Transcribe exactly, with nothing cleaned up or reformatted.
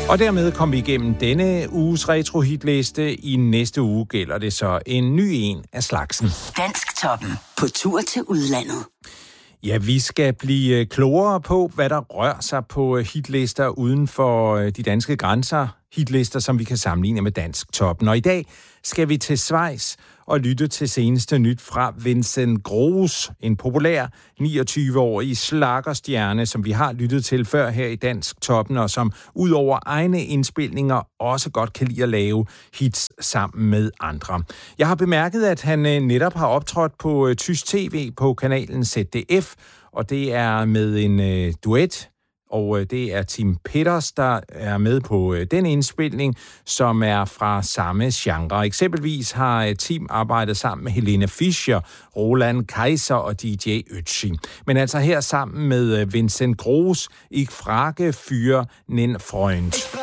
Og dermed kom vi igennem denne uges retro-hitliste. I næste uge gælder det så en ny en af slagsen. Dansktoppen på tur til udlandet. Ja, vi skal blive klogere på, hvad der rører sig på hitlister uden for de danske grænser. Hitlister, som vi kan sammenligne med Dansktoppen. Og i dag skal vi til Schweiz og lytte til seneste nyt fra Vincent Gross, en populær niogtyve-årig slaggerstjerne, som vi har lyttet til før her i Dansktoppen, og som ud over egne indspilninger også godt kan lide at lave hits sammen med andre. Jeg har bemærket, at han netop har optrådt på tysk tv på kanalen Z D F, og det er med en øh, duet. Og det er Tim Peters, der er med på den indspilning, som er fra samme genre. Eksempelvis har Tim arbejdet sammen med Helene Fischer, Roland Kaiser og D J Ötzi. Men altså her sammen med Vincent Gross, Ich frage für nen Freund.